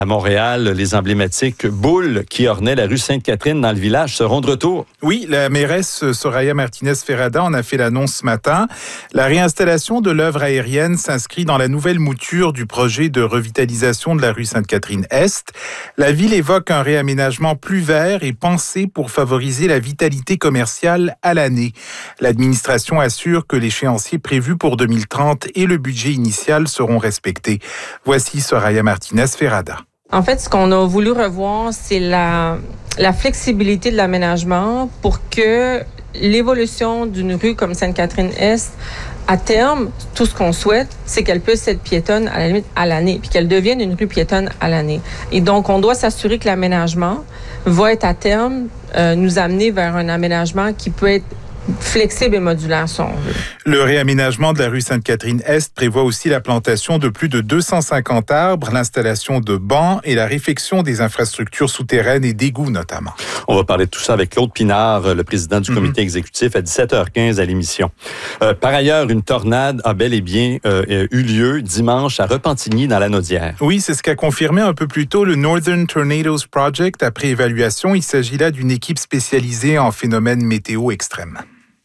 À Montréal, les emblématiques boules qui ornaient la rue Sainte-Catherine dans le village seront de retour. Oui, la mairesse Soraya Martinez-Ferrada en a fait l'annonce ce matin. La réinstallation de l'œuvre aérienne s'inscrit dans la nouvelle mouture du projet de revitalisation de la rue Sainte-Catherine-Est. La ville évoque un réaménagement plus vert et pensé pour favoriser la vitalité commerciale à l'année. L'administration assure que l'échéancier prévu pour 2030 et le budget initial seront respectés. Voici Soraya Martinez-Ferrada. En fait, ce qu'on a voulu revoir, c'est la flexibilité de l'aménagement pour que l'évolution d'une rue comme Sainte-Catherine-Est, à terme, tout ce qu'on souhaite, c'est qu'elle puisse être piétonne à la limite à l'année, puis qu'elle devienne une rue piétonne à l'année. Et donc, on doit s'assurer que l'aménagement va être à terme nous amener vers un aménagement qui peut être flexible et modulaire, si on veut. Le réaménagement de la rue Sainte-Catherine-Est prévoit aussi la plantation de plus de 250 arbres, l'installation de bancs et la réfection des infrastructures souterraines et d'égouts notamment. On va parler de tout ça avec Claude Pinard, le président du comité exécutif, à 17h15 à l'émission. Par ailleurs, une tornade a bel et bien eu lieu dimanche à Repentigny dans la Naudière. Oui, c'est ce qu'a confirmé un peu plus tôt le Northern Tornadoes Project. Après évaluation, il s'agit là d'une équipe spécialisée en phénomènes météo extrêmes.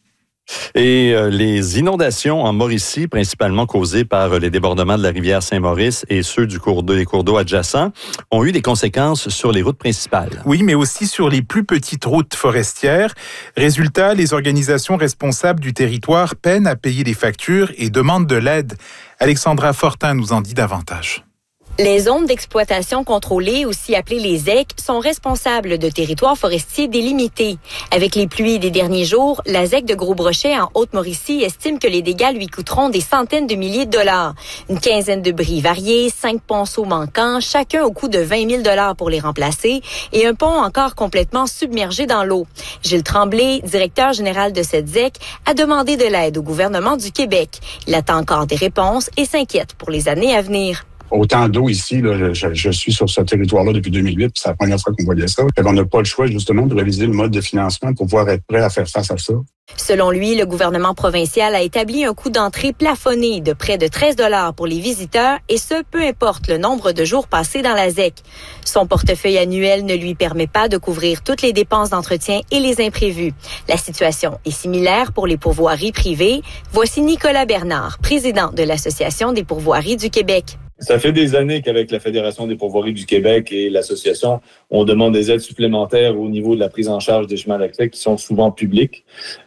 Et les inondations en Mauricie, principalement causées par les débordements de la rivière Saint-Maurice et ceux des cours d'eau adjacents, ont eu des conséquences sur les routes principales. Oui, mais aussi sur les plus petites routes forestières. Résultat, les organisations responsables du territoire peinent à payer les factures et demandent de l'aide. Alexandra Fortin nous en dit davantage. Les zones d'exploitation contrôlées, aussi appelées les ZEC, sont responsables de territoires forestiers délimités. Avec les pluies des derniers jours, la ZEC de Gros-Brochet en Haute-Mauricie estime que les dégâts lui coûteront des centaines de milliers de dollars. Une quinzaine de bris variés, 5 ponceaux manquants, chacun au coût de 20 000 $ pour les remplacer, et un pont encore complètement submergé dans l'eau. Gilles Tremblay, directeur général de cette ZEC, a demandé de l'aide au gouvernement du Québec. Il attend encore des réponses et s'inquiète pour les années à venir. Autant d'eau ici, là, je suis sur ce territoire-là depuis 2008, puis c'est la première fois qu'on voyait ça. On n'a pas le choix, justement, de réviser le mode de financement pour pouvoir être prêt à faire face à ça. Selon lui, le gouvernement provincial a établi un coût d'entrée plafonné de près de 13 $ pour les visiteurs, et ce, peu importe le nombre de jours passés dans la ZEC. Son portefeuille annuel ne lui permet pas de couvrir toutes les dépenses d'entretien et les imprévus. La situation est similaire pour les pourvoiries privées. Voici Nicolas Bernard, président de l'Association des pourvoiries du Québec. Ça fait des années qu'avec la Fédération des pourvoiries du Québec et l'association, on demande des aides supplémentaires au niveau de la prise en charge des chemins d'accès qui sont souvent publics.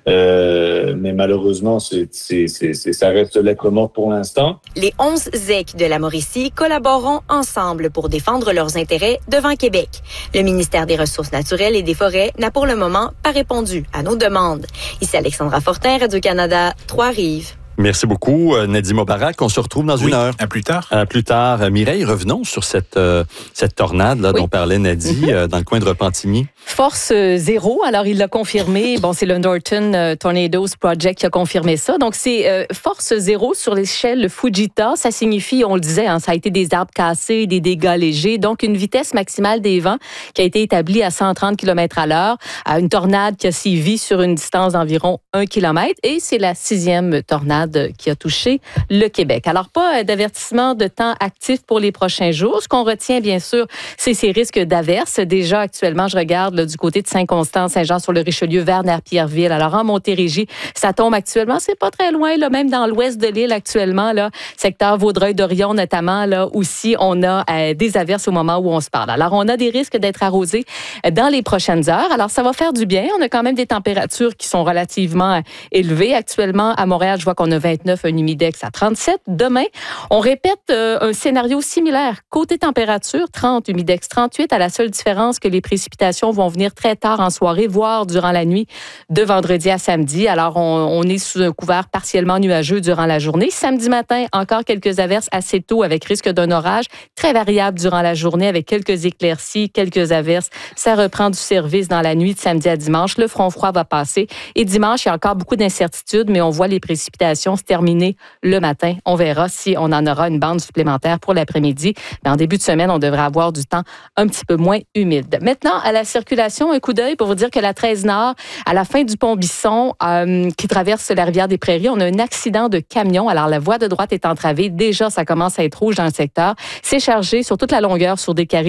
Mais malheureusement, ça reste lettre morte pour l'instant. Les 11 ZEC de la Mauricie collaboreront ensemble pour défendre leurs intérêts devant Québec. Le ministère des Ressources naturelles et des Forêts n'a pour le moment pas répondu à nos demandes. Ici Alexandra Fortin, Radio-Canada, Trois-Rives. Merci beaucoup, Nadim Obarak. On se retrouve dans une heure. À plus tard. À plus tard. Mireille, revenons sur cette tornade là, dont parlait Nadie dans le coin de Repentigny. Force 0, alors il l'a confirmé. Bon, c'est le Northern Tornadoes Project qui a confirmé ça. Donc, c'est force 0 sur l'échelle Fujita. Ça signifie, on le disait, ça a été des arbres cassés, des dégâts légers. Donc, une vitesse maximale des vents qui a été établie à 130 km/h. Une tornade qui a sévi sur une distance d'environ 1 km. Et c'est la 6e tornade qui a touché le Québec. Alors, pas d'avertissement de temps actif pour les prochains jours. Ce qu'on retient, bien sûr, c'est ces risques d'averses. Déjà, actuellement, je regarde là, du côté de Saint-Constant, Saint-Jean-sur-le-Richelieu, Verner-Pierreville. Alors, en Montérégie, ça tombe actuellement. C'est pas très loin, là, même dans l'ouest de l'île actuellement, là, secteur Vaudreuil-Dorion notamment, là, aussi, on a des averses au moment où on se parle. Alors, on a des risques d'être arrosés dans les prochaines heures. Alors, ça va faire du bien. On a quand même des températures qui sont relativement élevées. Actuellement, à Montréal, je vois qu'on a 29, un humidex à 37. Demain, on répète un scénario similaire. Côté température, 30, humidex 38, à la seule différence que les précipitations vont venir très tard en soirée, voire durant la nuit de vendredi à samedi. Alors, on est sous un couvert partiellement nuageux durant la journée. Samedi matin, encore quelques averses assez tôt avec risque d'un orage. Très variable durant la journée avec quelques éclaircies, quelques averses. Ça reprend du service dans la nuit de samedi à dimanche. Le front froid va passer. Et dimanche, il y a encore beaucoup d'incertitudes, mais on voit les précipitations circulation se terminer le matin. On verra si on en aura une bande supplémentaire pour l'après-midi. Mais en début de semaine, on devrait avoir du temps un petit peu moins humide. Maintenant, à la circulation, un coup d'œil pour vous dire que la 13 Nord, à la fin du pont Bisson, qui traverse la rivière des Prairies, on a un accident de camion. Alors, la voie de droite est entravée. Déjà, ça commence à être rouge dans le secteur. C'est chargé sur toute la longueur sur des carrés